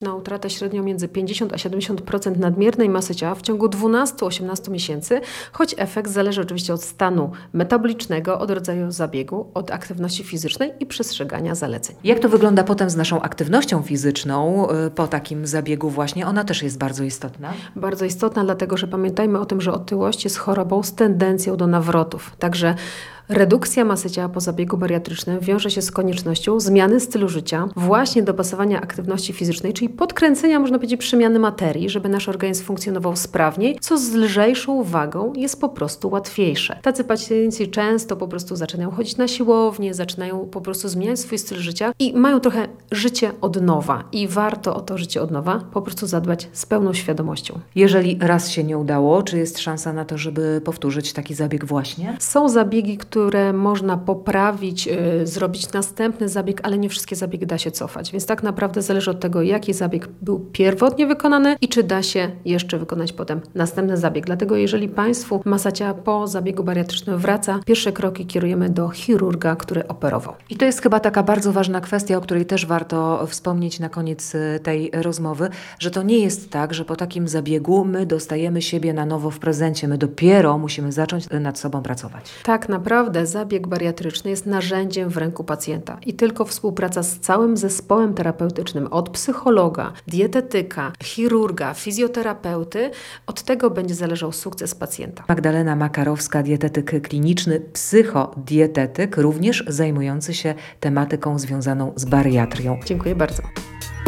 Na utratę średnio między 50 a 70% nadmiernej masy ciała w ciągu 12-18 miesięcy, choć efekt zależy oczywiście od stanu metabolicznego, od rodzaju zabiegu, od aktywności fizycznej i przestrzegania zaleceń. Jak to wygląda potem z naszą aktywnością fizyczną po takim zabiegu właśnie? Ona też jest bardzo istotna. Bardzo istotna, dlatego że pamiętajmy o tym, że otyłość jest chorobą z tendencją do nawrotów. Także redukcja masy ciała po zabiegu bariatrycznym wiąże się z koniecznością zmiany stylu życia, właśnie dopasowania aktywności fizycznej, czyli podkręcenia, można powiedzieć, przemiany materii, żeby nasz organizm funkcjonował sprawniej, co z lżejszą wagą jest po prostu łatwiejsze. Tacy pacjenci często po prostu zaczynają chodzić na siłownię, zaczynają po prostu zmieniać swój styl życia i mają trochę życie od nowa. I warto o to życie od nowa po prostu zadbać z pełną świadomością. Jeżeli raz się nie udało, czy jest szansa na to, żeby powtórzyć taki zabieg właśnie? Są zabiegi, które można poprawić, zrobić następny zabieg, ale nie wszystkie zabiegi da się cofać. Więc tak naprawdę zależy od tego, jaki zabieg był pierwotnie wykonany i czy da się jeszcze wykonać potem następny zabieg. Dlatego jeżeli Państwu masa ciała po zabiegu bariatrycznym wraca, pierwsze kroki kierujemy do chirurga, który operował. I to jest chyba taka bardzo ważna kwestia, o której też warto wspomnieć na koniec tej rozmowy, że to nie jest tak, że po takim zabiegu my dostajemy siebie na nowo w prezencie. My dopiero musimy zacząć nad sobą pracować. Tak naprawdę zabieg bariatryczny jest narzędziem w ręku pacjenta i tylko współpraca z całym zespołem terapeutycznym, od psychologa, dietetyka, chirurga, fizjoterapeuty, od tego będzie zależał sukces pacjenta. Magdalena Makarowska, dietetyk kliniczny, psychodietetyk, również zajmujący się tematyką związaną z bariatrią. Dziękuję bardzo.